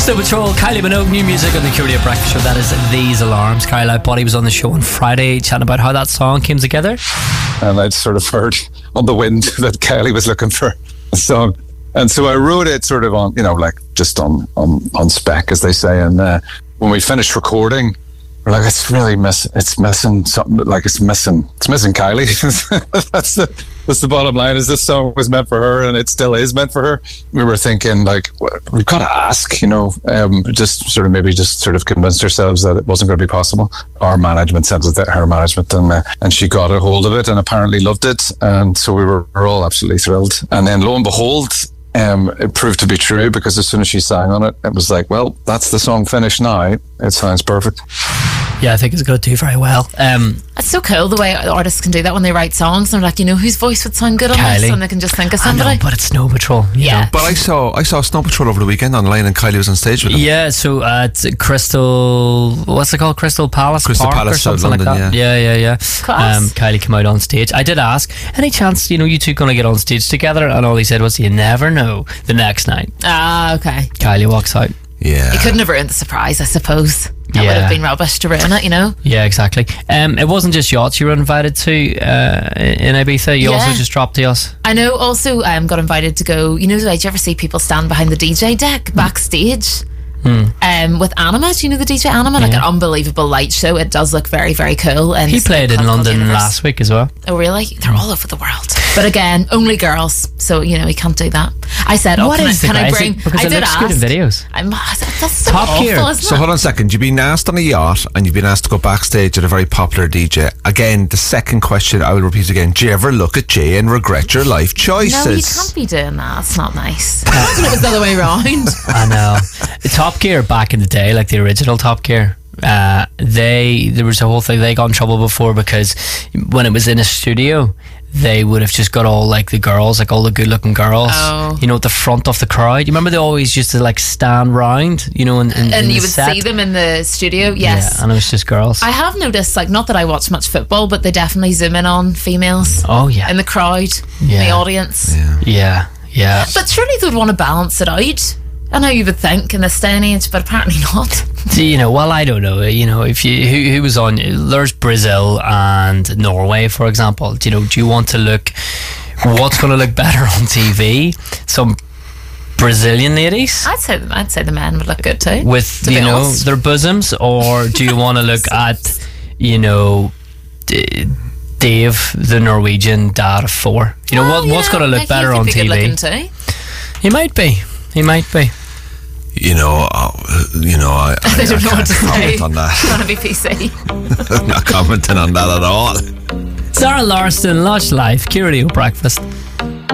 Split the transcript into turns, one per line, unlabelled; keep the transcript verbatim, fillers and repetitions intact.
Snow Patrol, Kylie Minogue, new music on the Curity Breakfast Show. That is These Alarms. Kyle Outbody was on the show on Friday chatting about how that song came together.
And I'd sort of heard on the wind that Kylie was looking for a song. And so I wrote it sort of on, you know, like just on, on, on spec, as they say. And uh, when we finished recording, we're like, it's really miss, it's missing something, like it's missing, it's missing Kylie. That's the, that's the bottom line, is this song was meant for her, and it still is meant for her. We were thinking, like, we've got to ask, you know, um, just sort of maybe just sort of convinced ourselves that it wasn't going to be possible. Our management sent it to her management, and, uh, and she got a hold of it and apparently loved it. And so we were, we were all absolutely thrilled. And then lo and behold, Um, it proved to be true, because as soon as she sang on it, it was like, well, that's the song finished now. It sounds perfect.
Yeah, I think it's going to do very well. Um,
it's so cool the way artists can do that when they write songs. They're like, you know, whose voice would sound good on
Kylie.
this, and they can just think of somebody.
I know, but it's Snow Patrol.
Yeah.
Know.
But I saw I saw Snow Patrol over the weekend online, and Kylie was on stage with them.
Yeah, so at Crystal, what's it called? Crystal Palace
Crystal
Park
Palace,
or something
London,
like that. Yeah, yeah, yeah.
Class.
Um, Kylie came out on stage. I did ask, any chance, you know, you two going to get on stage together? And all he said was, you never know. The next night,
Ah, okay.
Kylie walks out.
Yeah.
He couldn't have ruined the surprise, I suppose. That
Yeah.
would have been rubbish to ruin it, you know?
Yeah, exactly. Um, it wasn't just yachts you were invited to uh, in Ibiza. You
Yeah.
also just dropped to us.
I know. Also, um, got invited to go. You know, did you ever see people stand behind the D J deck backstage?
Hmm.
Um, with Anima, do you know the D J Anima? Like
Yeah.
an unbelievable light show. It does look very, very cool. And
He
it's
played
a
in
club called
London
Universe.
last week as well.
Oh, really? They're all over the world. But again, only girls. So, you know, he can't do that. I said, oh,
What
can,
is
I,
the
can
guy?
I
Is it-
bring...
because
I
it
did
looks
ask.
good in videos.
I'm, that's so
Top
awful,
Gear.
isn't
So
it?
hold on a second. You've been asked on a yacht, and you've been asked to go backstage at a very popular D J. Again, the second question I will repeat again. Do you ever look at Jay and regret your life choices?
No, you can't be doing that. It's not nice. Imagine it was the other way around.
I know. The Top Gear back in the day, like the original Top Gear, uh, they there was a whole thing. They got in trouble before because when it was in a studio, they would have just got all like the girls, like all the good-looking girls,
Oh.
you know, at the front of the crowd. You remember they always used to like stand round, you know, in, in,
And
in
you
the
would
set.
see them in the studio, yes.
Yeah, and it was just girls.
I have noticed, like, not that I watch much football, but they definitely zoom in on females
oh yeah,
in the crowd, in
Yeah.
the audience.
Yeah.
yeah, yeah.
But surely they would want to balance it out. I know you would think in this day and age, but apparently not.
Do you know? Well, I don't know. You know, if you who, who was on, there's Brazil and Norway, for example. Do you know? Do you want to look? What's going to look better on T V? Some Brazilian ladies
I'd say I'd say the men would look good too.
with
to
you
be
know
honest.
their bosoms, or do you want to look at you know D- Dave, the Norwegian dad of four? You know
Well,
what? What's
yeah,
going to look
like,
better
he
on
could be
T V?
good-looking too.
He might be. He might be.
You know, uh, you know, I, I,
I don't know
can't
what to
comment
say.
on that.
Trying to be P C.
I'm not commenting on that at all.
Sarah Larsson, Lush Life, Curio Breakfast.